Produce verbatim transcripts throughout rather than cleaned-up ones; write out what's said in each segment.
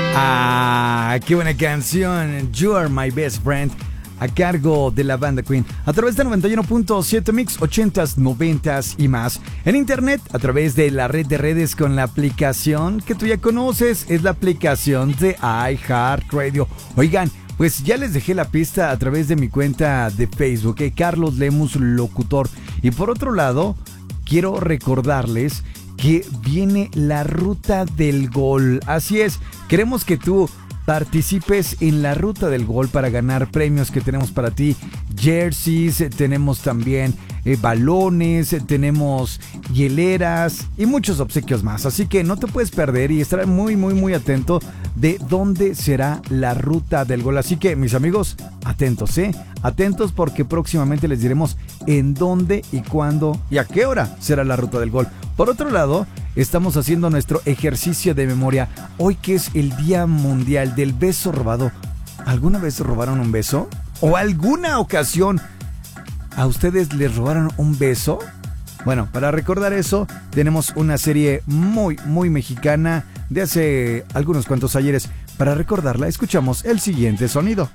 Ah, qué buena canción. You Are My Best Friend, a cargo de la banda Queen, a través de noventa y uno punto siete Mix, ochentas, noventas y más. En internet, a través de la red de redes con la aplicación que tú ya conoces, es la aplicación de iHeartRadio. Oigan, pues ya les dejé la pista a través de mi cuenta de Facebook, eh, Carlos Lemus Locutor. Y por otro lado, quiero recordarles que viene la Ruta del Gol. Así es, queremos que tú participes en la Ruta del Gol para ganar premios que tenemos para ti. Jerseys, tenemos también eh, balones, tenemos hieleras y muchos obsequios más. Así que no te puedes perder y estar muy, muy, muy atento de dónde será la Ruta del Gol. Así que, mis amigos, atentos, ¿eh? Atentos porque próximamente les diremos en dónde y cuándo y a qué hora será la Ruta del Gol. Por otro lado, estamos haciendo nuestro ejercicio de memoria. Hoy que es el Día Mundial del Beso Robado. ¿Alguna vez robaron un beso? ¿O alguna ocasión a ustedes les robaron un beso? Bueno, para recordar eso, tenemos una serie muy, muy mexicana de hace algunos cuantos ayeres. Para recordarla, escuchamos el siguiente sonido.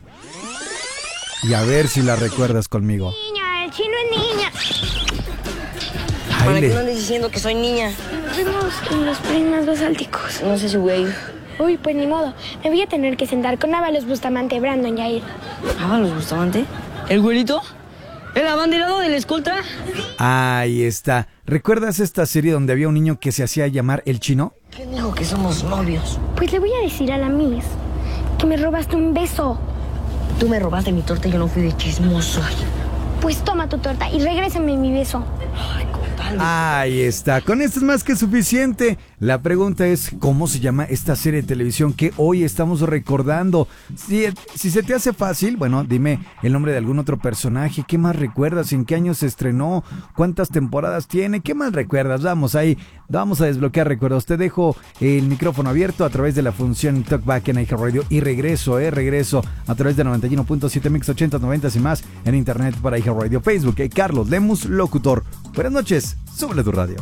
Y a ver si la recuerdas conmigo. Niña, el chino es niña. ¿Para qué no andes diciendo que soy niña? Nos vemos en los premios basálticos. No sé si voy a ir. Uy, pues ni modo. Me voy a tener que sentar con Ábalos Bustamante, Brandon Yair. ¿Ábalos Bustamante? ¿El güerito? ¿El abanderado de la escolta? Ahí está. ¿Recuerdas esta serie donde había un niño que se hacía llamar el chino? ¿Quién dijo que somos novios? Pues le voy a decir a la Miss que me robaste un beso. Tú me robaste mi torta y yo no fui de chismoso. Pues toma tu torta y regrésame mi beso. Ay, con tal de... Ahí está, con esto es más que suficiente. La pregunta es, ¿cómo se llama esta serie de televisión que hoy estamos recordando? Si, si se te hace fácil, bueno, dime el nombre de algún otro personaje. ¿Qué más recuerdas? ¿En qué año se estrenó? ¿Cuántas temporadas tiene? ¿Qué más recuerdas? Vamos ahí, vamos a desbloquear recuerdos. Te dejo el micrófono abierto a través de la función Talkback en iHeartRadio y regreso, eh, regreso a través de noventa y uno punto siete Mix, ochentas, noventas y más en internet para iHeartRadio, Facebook, eh, Carlos Lemus Locutor. Buenas noches, súbele tu radio.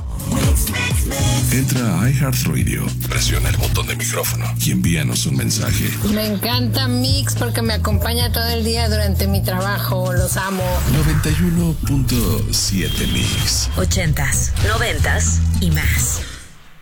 Entra a iHeartRadio, presiona el botón de micrófono y envíanos un mensaje. Me encanta Mix porque me acompaña todo el día durante mi trabajo. Los amo. noventa y uno punto siete Mix. Ochentas, noventas y más.